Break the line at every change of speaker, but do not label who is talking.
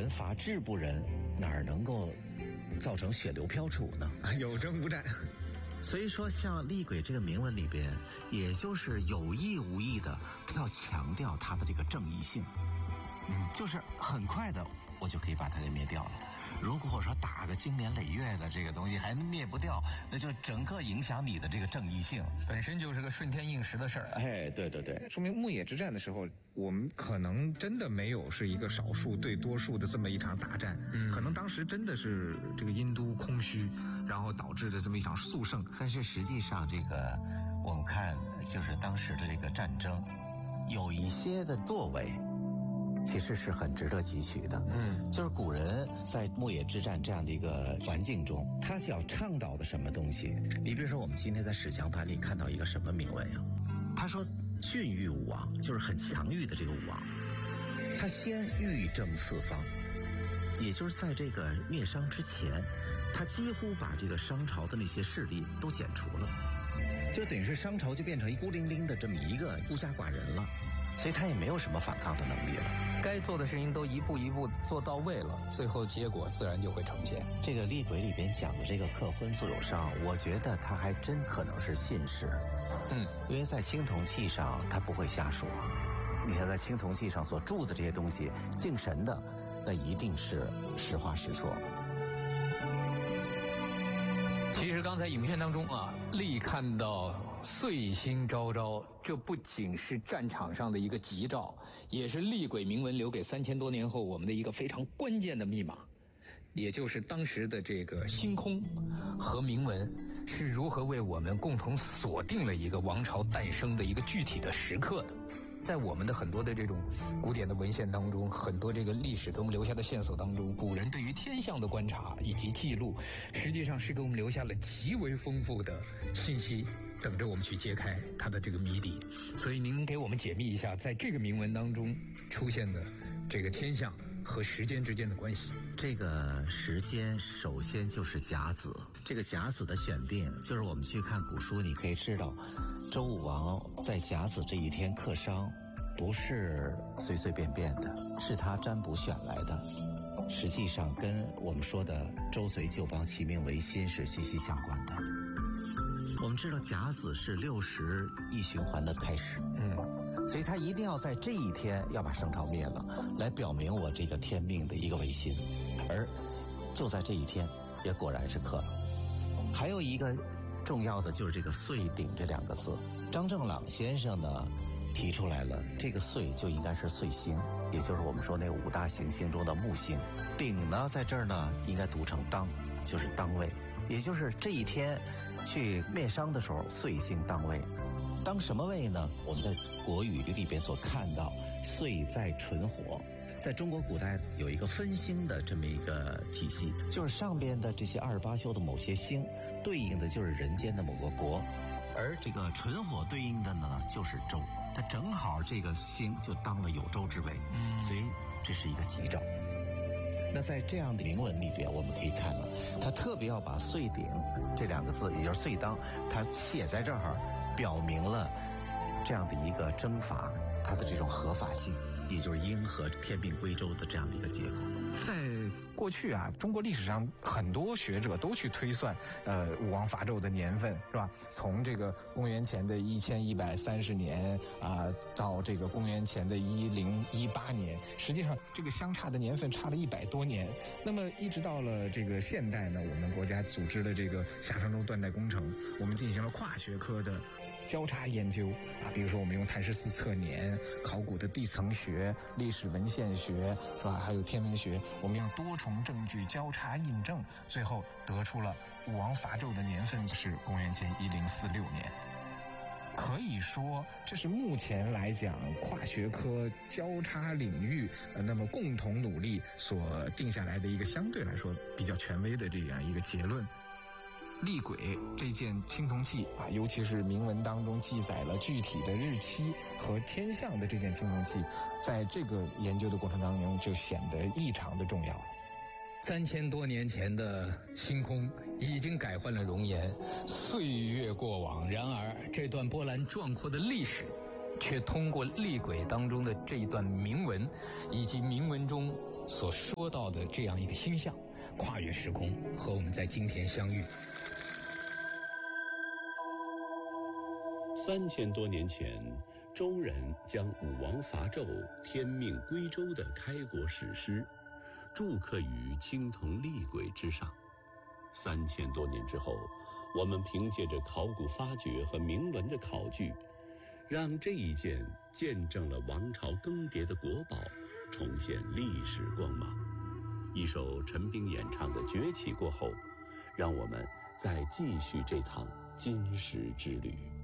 人伐志不仁，哪儿能够造成血流飘杵呢？
有征无战。
所以说，像厉鬼这个铭文里边，也就是有意无意的，他要强调它的这个正义性。就是很快的，我就可以把它给灭掉了。如果说打个经年累月的这个东西还灭不掉，那就整个影响你的这个正义性，
本身就是个顺天应时的事儿。
哎，对对对，
说明牧野之战的时候，我们可能真的没有是一个少数对多数的这么一场大战，可能当时真的是这个殷都空虚，然后导致的这么一场速胜。
但是实际上，这个我们看就是当时的这个战争，有一些的作为。其实是很值得汲取的，就是古人在牧野之战这样的一个环境中，他想倡导的什么东西？你比如说，我们今天在史强盘里看到一个什么铭文呀？他说训育武王，就是很强欲的这个武王，他先欲征四方，也就是在这个灭商之前，他几乎把这个商朝的那些势力都剪除了，就等于是商朝就变成一孤零零的这么一个孤家寡人了。所以他也没有什么反抗的能力了，
该做的事情都一步一步做到位了，最后结果自然就会呈现。
这个厉鬼里边讲的这个克婚素有商，我觉得他还真可能是信使，因为在青铜器上他不会瞎说。你看在青铜器上所铸的这些东西，敬神的，那一定是实话实说。
其实刚才影片当中啊，厉看到岁星昭昭，这不仅是战场上的一个吉兆，也是厉鬼铭文留给3000多年后我们的一个非常关键的密码，也就是当时的这个星空和铭文是如何为我们共同锁定了一个王朝诞生的一个具体的时刻的。在我们的很多的这种古典的文献当中，很多这个历史给我们留下的线索当中，古人对于天象的观察以及记录，实际上是给我们留下了极为丰富的信息，等着我们去揭开它的这个谜底。所以您给我们解密一下，在这个铭文当中出现的这个天象和时间之间的关系。
这个时间首先就是甲子，这个甲子的选定，就是我们去看古书，你可以知道，周武王在甲子这一天克商，不是随随便便的，是他占卜选来的。实际上跟我们说的周隋旧邦齐命维新是息息相关的。我们知道甲子是60亿循环的开始，所以他一定要在这一天要把商朝灭了，来表明我这个天命的一个维新。而就在这一天，也果然是克了。还有一个重要的就是这个岁鼎这2个字，张正朗先生呢提出来了，这个岁就应该是岁星，也就是我们说那个5大行星中的木星。鼎呢在这儿呢应该读成当，就是当位，也就是这一天去灭商的时候，岁星当位。当什么位呢？我们在国语里边所看到，岁在纯火。在中国古代有一个分星的这么一个体系，就是上边的这些28宿的某些星，对应的就是人间的某个国，而这个纯火对应的呢就是周，它正好这个星就当了有周之位，所以这是一个吉兆。那在这样的铭文里边，我们可以看到，他特别要把岁鼎这2个字，也就是岁当，他写在这儿，表明了这样的一个征伐它的这种合法性，也就是应和天命归周的这样的一个结果。
在过去啊，中国历史上很多学者都去推算武王伐纣的年份，是吧？从这个公元前的1130年到这个公元前的1018年，实际上这个相差的年份差了100多年。那么一直到了这个现代呢，我们国家组织了这个夏商周断代工程，我们进行了跨学科的交叉研究比如说我们用碳14测年、考古的地层学、历史文献学，是吧？还有天文学，我们用多重证据交叉印证，最后得出了武王伐纣的年份是公元前1046年。可以说这是目前来讲跨学科交叉领域那么共同努力所定下来的一个相对来说比较权威的这样一个结论。厉鬼这件青铜器尤其是铭文当中记载了具体的日期和天象的这件青铜器，在这个研究的过程当中就显得异常的重要。
3000多年前的星空已经改换了容颜，岁月过往，然而这段波澜壮阔的历史却通过厉鬼当中的这一段铭文以及铭文中所说到的这样一个星象，跨越时空和我们在今天相遇。
3000多年前，周人将武王伐纣、天命归周的开国史诗铸刻于青铜厉鬼之上。3000多年之后，我们凭借着考古发掘和铭文的考据，让这一件见证了王朝更迭的国宝重现历史光芒。一首陈冰演唱的《崛起》过后，让我们再继续这趟金石之旅。